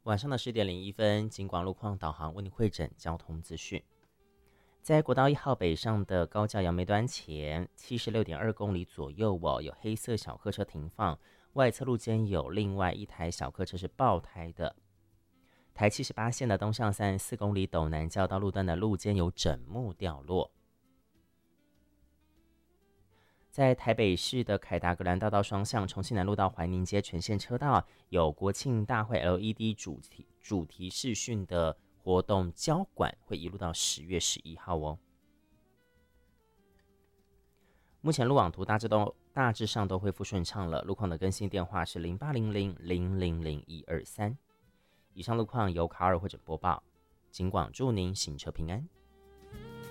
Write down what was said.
晚上的10点01分，警广路况导航为你汇整交通资讯。在国道1号北上的高架杨梅端前76.2公里左右有黑色小客车停放，外侧路间有另外一台小客车是爆胎的。台78线的东向34公里斗南交道路段的路间有枕木掉落。在台北市的凯达格兰大道双向重庆南路到怀宁街全线车道有国庆大会 LED 主题视讯的活动交管，会一路到10月11号哦。目前路网图大致上都恢复顺畅了，路况的更新电话是0800000123。以上路况由卡尔会诊播报，警广祝您行车平安。